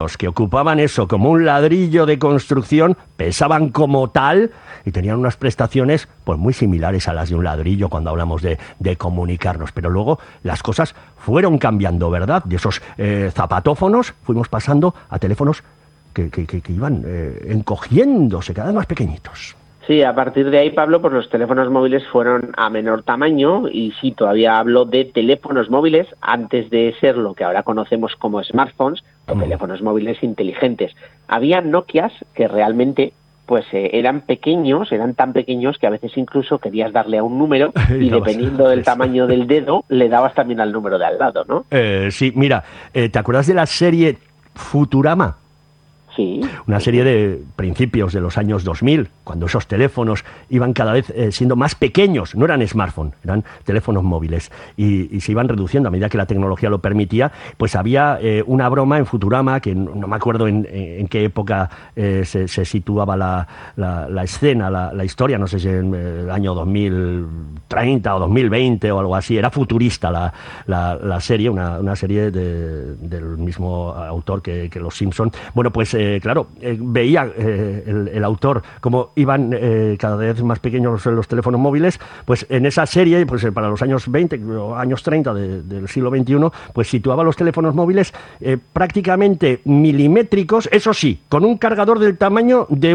teléfonos que ocupaban eso como un ladrillo de construcción, pesaban como tal y tenían unas prestaciones pues muy similares a las de un ladrillo cuando hablamos de comunicarnos. Pero luego las cosas fueron cambiando, ¿verdad? De esos zapatófonos fuimos pasando a teléfonos que iban encogiéndose cada vez más pequeñitos. Sí, a partir de ahí, Pablo, pues los teléfonos móviles fueron a menor tamaño y sí, todavía hablo de teléfonos móviles antes de ser lo que ahora conocemos como smartphones o teléfonos móviles inteligentes. Había Nokias que realmente pues eran pequeños, eran tan pequeños que a veces incluso querías darle a un número y dependiendo del tamaño del dedo le dabas también al número de al lado, ¿no? Sí, mira, ¿te acuerdas de la serie Futurama? Sí. Una serie de principios de los años 2000, cuando esos teléfonos iban cada vez siendo más pequeños, no eran smartphones, eran teléfonos móviles, y se iban reduciendo a medida que la tecnología lo permitía. Pues había una broma en Futurama, que no me acuerdo en qué época se situaba la escena, la historia, no sé si en el año 2030 o 2020 o algo así, era futurista la serie, una serie del mismo autor que Los Simpson. Bueno, pues claro, veía el autor cómo iban cada vez más pequeños los teléfonos móviles, pues en esa serie, pues para los años 20 o años 30 del siglo XXI, pues situaba los teléfonos móviles prácticamente milimétricos, eso sí, con un cargador del tamaño de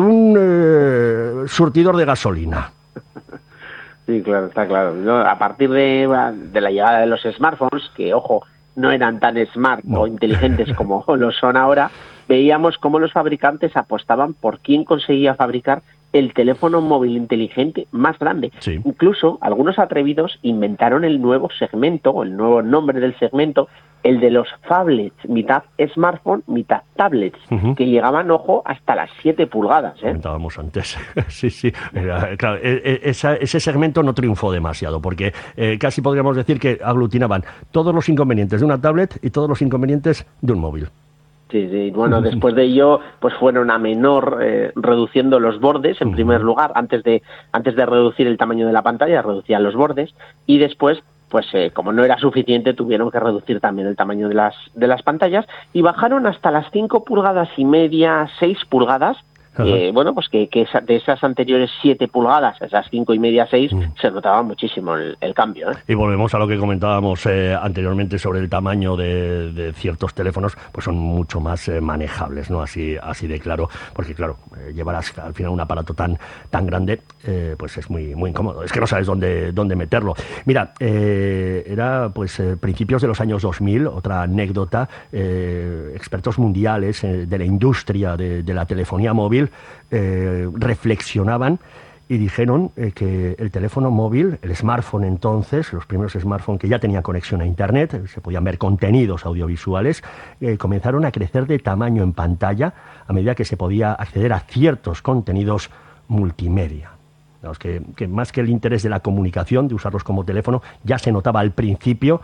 un surtidor de gasolina. Sí, claro, está claro. A partir de la llegada de los smartphones, que, ojo, no eran tan smart o inteligentes como lo son ahora, veíamos cómo los fabricantes apostaban por quién conseguía fabricar el teléfono móvil inteligente más grande. Sí. Incluso algunos atrevidos inventaron el nuevo segmento, o el nuevo nombre del segmento, el de los phablets, mitad smartphone, mitad tablets, que llegaban, ojo, hasta las 7 pulgadas. Comentábamos antes. Sí. Claro, ese segmento no triunfó demasiado, porque casi podríamos decir que aglutinaban todos los inconvenientes de una tablet y todos los inconvenientes de un móvil. Sí. Bueno, después de ello, pues fueron a menor, reduciendo los bordes, en primer lugar, antes de reducir el tamaño de la pantalla, reducían los bordes, y después, pues como no era suficiente, tuvieron que reducir también el tamaño de las pantallas, y bajaron hasta las 5 pulgadas y media, 6 pulgadas, bueno, pues que de esas anteriores 7 pulgadas a esas 5 y media, 6, se notaba muchísimo el cambio. Y volvemos a lo que comentábamos anteriormente sobre el tamaño de ciertos teléfonos, pues son mucho más manejables, ¿no? Así de claro, porque claro, llevar al final un aparato tan grande, pues es muy incómodo, es que no sabes dónde meterlo. Mira, era pues principios de los años 2000, otra anécdota, expertos mundiales de la industria de la telefonía móvil reflexionaban y dijeron que el teléfono móvil, el smartphone entonces, los primeros smartphones que ya tenían conexión a internet, se podían ver contenidos audiovisuales, comenzaron a crecer de tamaño en pantalla a medida que se podía acceder a ciertos contenidos multimedia. Que más que el interés de la comunicación, de usarlos como teléfono, ya se notaba al principio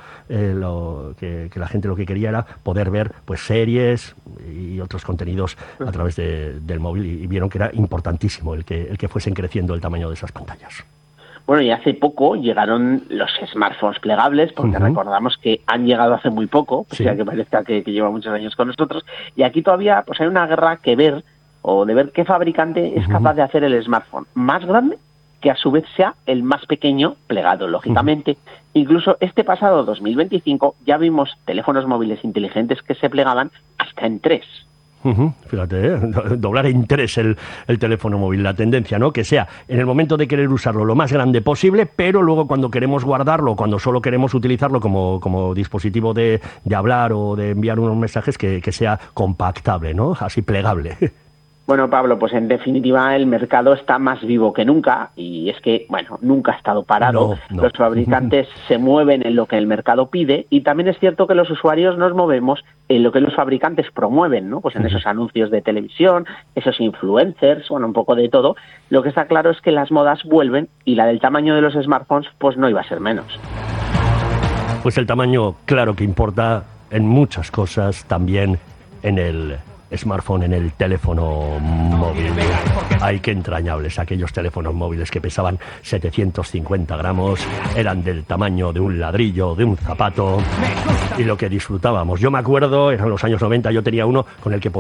que la gente lo que quería era poder ver pues series y otros contenidos a través del móvil, y vieron que era importantísimo el que fuesen creciendo el tamaño de esas pantallas. Bueno, y hace poco llegaron los smartphones plegables, porque recordamos que han llegado hace muy poco, o sea que parezca que lleva muchos años con nosotros, y aquí todavía pues hay una guerra de ver qué fabricante es capaz de hacer el smartphone más grande, que a su vez sea el más pequeño plegado, lógicamente. Incluso este pasado 2025 ya vimos teléfonos móviles inteligentes que se plegaban hasta en 3. Fíjate, doblar en 3 el teléfono móvil, la tendencia, ¿no? Que sea en el momento de querer usarlo lo más grande posible, pero luego cuando queremos guardarlo, cuando solo queremos utilizarlo como dispositivo de hablar o de enviar unos mensajes, que sea compactable, ¿no? Así plegable. Bueno, Pablo, pues en definitiva el mercado está más vivo que nunca, y es que, bueno, nunca ha estado parado. No. Los fabricantes se mueven en lo que el mercado pide, y también es cierto que los usuarios nos movemos en lo que los fabricantes promueven, ¿no? Pues en esos anuncios de televisión, esos influencers, bueno, un poco de todo. Lo que está claro es que las modas vuelven, y la del tamaño de los smartphones, pues no iba a ser menos. Pues el tamaño, claro que importa en muchas cosas, también en el smartphone, en el teléfono móvil. Ay, qué entrañables aquellos teléfonos móviles que pesaban 750 gramos, eran del tamaño de un ladrillo, de un zapato, y lo que disfrutábamos. Yo me acuerdo, eran los años 90, yo tenía uno con el que